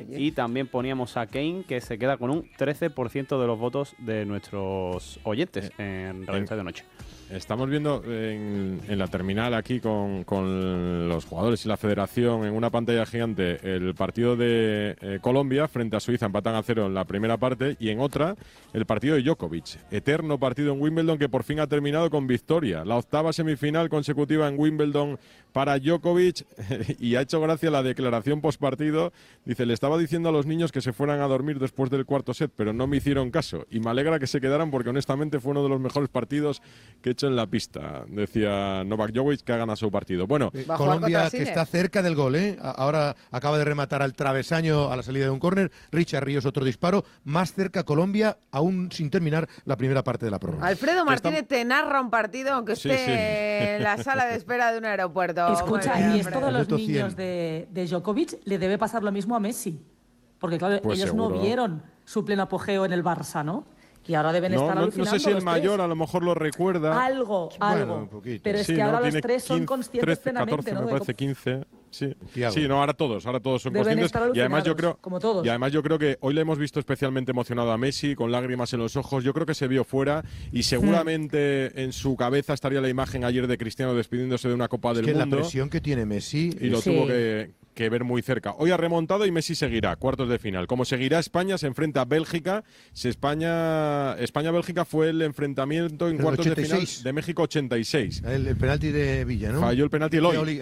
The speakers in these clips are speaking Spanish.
Y también poníamos a Kane, que se queda con un 13% de los votos de nuestros oyentes en Radio Estadio Noche. Estamos viendo en la terminal aquí con los jugadores y la federación en una pantalla gigante el partido de Colombia frente a Suiza, empatan a 0 en la primera parte, y en otra el partido de Djokovic, eterno partido en Wimbledon que por fin ha terminado con victoria, la 8ª semifinal consecutiva en Wimbledon para Djokovic. Y ha hecho gracia la declaración postpartido, dice: le estaba diciendo a los niños que se fueran a dormir después del cuarto set, pero no me hicieron caso y me alegra que se quedaran porque honestamente fue uno de los mejores partidos que he hecho en la pista, decía Novak Djokovic, que ha ganado su partido. Bueno, Colombia, que está cerca del gol, ¿eh? Ahora acaba de rematar al travesaño a la salida de un córner. Richard Ríos, otro disparo. Más cerca Colombia, aún sin terminar la primera parte de la prórroga. Alfredo Martínez te narra un partido aunque esté en la sala de espera de un aeropuerto. Escucha, y esto de los niños de Djokovic le debe pasar lo mismo a Messi. Porque claro, pues ellos seguro no vieron su pleno apogeo en el Barça, ¿no? Y ahora deben estar alucinando. No sé si el mayor a lo mejor lo recuerda. Algo. Pero es que ahora los tres son conscientes 13, plenamente, 14, ¿no? me parece 15. Sí, no, ahora todos son conscientes. Y además yo creo que hoy le hemos visto especialmente emocionado a Messi, con lágrimas en los ojos. Yo creo que se vio fuera y seguramente en su cabeza estaría la imagen ayer de Cristiano despidiéndose de una Copa del Mundo. La presión que tiene Messi. Y lo tuvo que ver muy cerca. Hoy ha remontado y Messi seguirá, cuartos de final. Como seguirá España, se enfrenta a Bélgica. Si España-Bélgica fue el enfrentamiento en cuartos 86. De final de México 86. El penalti de Villa, ¿no? Falló el penalti Eloy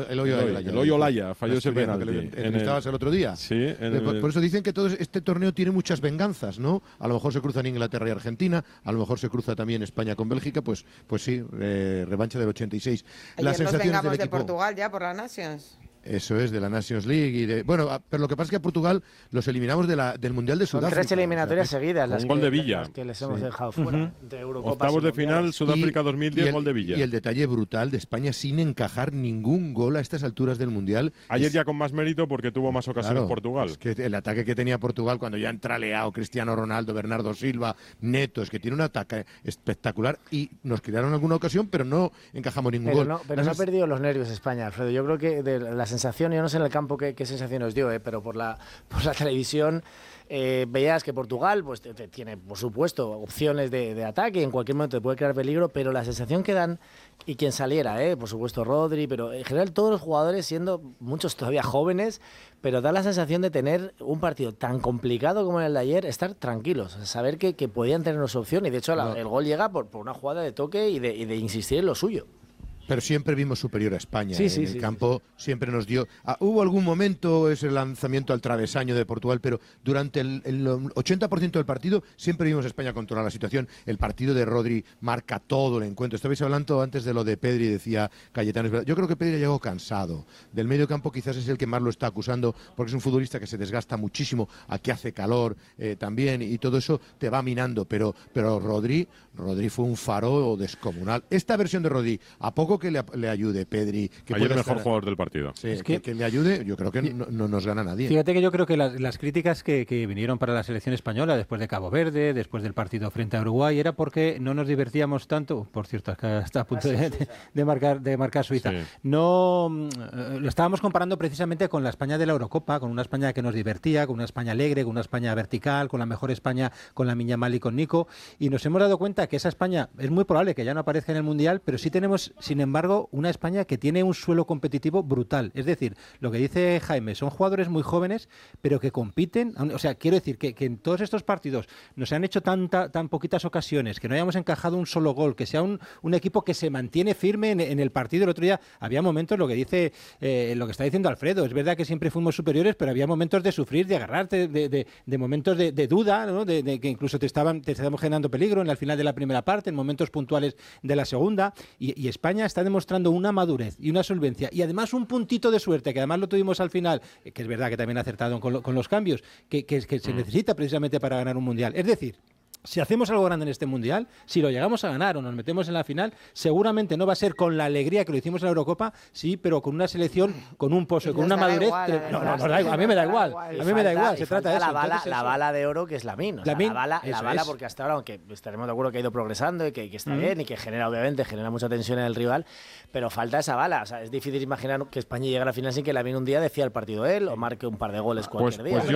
Olaya falló ese penalti. ¿Estabas el otro día? Sí. Por eso dicen que todo este torneo tiene muchas venganzas, ¿no? A lo mejor se cruzan Inglaterra y Argentina, a lo mejor se cruza también España con Bélgica, pues sí, revancha del 86. Las sensaciones nos vengamos de Portugal ya por la Nations. Eso es, de la Nations League. Pero lo que pasa es que a Portugal los eliminamos del Mundial de Sudáfrica. Son 3 eliminatorias seguidas. Un gol de Villa. Las que les hemos dejado fuera. De octavos de final, Sudáfrica 2010, gol de Villa. Y el detalle brutal de España sin encajar ningún gol a estas alturas del Mundial. Ayer ya con más mérito porque tuvo más ocasiones Portugal. Es que el ataque que tenía Portugal cuando ya entra Leao, Cristiano Ronaldo, Bernardo Silva, Neto, es que tiene un ataque espectacular y nos crearon alguna ocasión, pero no encajamos ningún gol. No ha perdido los nervios España, Alfredo. Yo creo que de la sensación, yo no sé en el campo qué sensación os dio, pero por la televisión veías que Portugal pues tiene, por supuesto, opciones de ataque, en cualquier momento te puede crear peligro, pero la sensación que dan, y quien saliera, por supuesto Rodri, pero en general todos los jugadores, siendo muchos todavía jóvenes, pero da la sensación de tener un partido tan complicado como el de ayer, estar tranquilos, saber que podían tener una opción, y de hecho el gol llega por una jugada de toque y de insistir en lo suyo. Pero siempre vimos superior a España. En el campo siempre nos dio... hubo algún momento, ese lanzamiento al travesaño de Portugal, pero durante el 80% del partido siempre vimos a España controlar la situación. El partido de Rodri marca todo el encuentro. Estabais hablando antes de lo de Pedri, decía Cayetano. Yo creo que Pedri llegó cansado. Del medio campo quizás es el que más lo está acusando, porque es un futbolista que se desgasta muchísimo, aquí hace calor también, y todo eso te va minando. Pero Rodri fue un faro descomunal. Esta versión de Rodri, a poco que le ayude Pedri, que ayer el mejor jugador del partido. Sí, es que le ayude, yo creo que no nos gana nadie. Fíjate que yo creo que las críticas que vinieron para la selección española después de Cabo Verde, después del partido frente a Uruguay, era porque no nos divertíamos tanto. Por cierto, acá está a punto de marcar Suiza. Sí. No lo estábamos comparando precisamente con la España de la Eurocopa, con una España que nos divertía, con una España alegre, con una España vertical, con la mejor España, con la Miñamal y con Nico, y nos hemos dado cuenta que esa España es muy probable que ya no aparezca en el Mundial, pero sí tenemos, sin embargo, una España que tiene un suelo competitivo brutal. Es decir, lo que dice Jaime, son jugadores muy jóvenes, pero que compiten. O sea, quiero decir que en todos estos partidos nos han hecho tan poquitas ocasiones, que no hayamos encajado un solo gol, que sea un equipo que se mantiene firme en el partido. El otro día había momentos, lo que está diciendo Alfredo, es verdad que siempre fuimos superiores, pero había momentos de sufrir, de agarrarte, de momentos de duda, ¿no? de que incluso te estábamos generando peligro en el final de la primera parte, en momentos puntuales de la segunda, y España está demostrando una madurez y una solvencia, y además un puntito de suerte, que además lo tuvimos al final, que es verdad que también ha acertado con los cambios, que se necesita precisamente para ganar un Mundial. Es decir, si hacemos algo grande en este Mundial, si lo llegamos a ganar o nos metemos en la final, seguramente no va a ser con la alegría que lo hicimos en la Eurocopa, sí, pero con una selección, con un poso, con una madurez. A mí me da igual. Se trata de eso. La bala de oro que es Lamine. La bala, porque hasta ahora, aunque estaremos de acuerdo que ha ido progresando y que está bien y que genera mucha tensión en el rival, pero falta esa bala. O sea, es difícil imaginar que España llegue a la final sin que Lamine un día decida el partido él o marque un par de goles cualquier día.